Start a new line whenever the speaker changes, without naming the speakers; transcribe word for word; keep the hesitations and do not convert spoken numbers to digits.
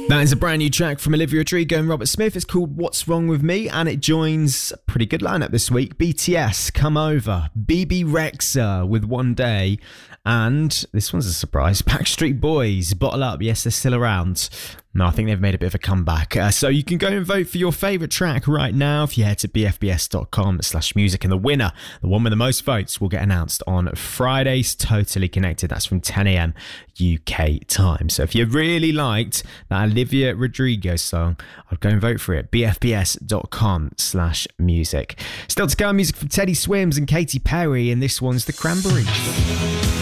That is a brand new track from Olivia Rodrigo and Robert Smith. It's called What's Wrong With Me, and it joins a pretty good lineup this week. B T S, Come Over, B B Rexha with One Day, and this one's a surprise, Backstreet Boys, Bottle Up. Yes, they're still around. No, I think they've made a bit of a comeback. Uh, so you can go and vote for your favourite track right now if you head to bfbs.com slash music. And the winner, the one with the most votes, will get announced on Fridays. Totally Connected. That's from ten a.m. U K time. So if you really liked that Olivia Rodrigo song, I'd go and vote for it. bfbs.com slash music. Still to come, music from Teddy Swims and Katy Perry. And this one's The Cranberries.